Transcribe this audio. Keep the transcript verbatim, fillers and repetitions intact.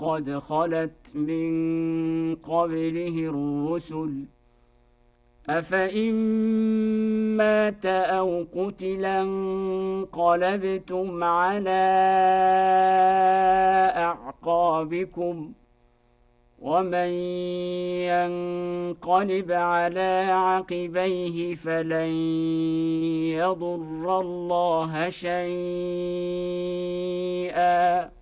قد خلت من قبله الرسل أفإن مات أو قتلا انقلبتم على أعقابكم ومن ينقلب على عقبيه فلن يضر الله شيئا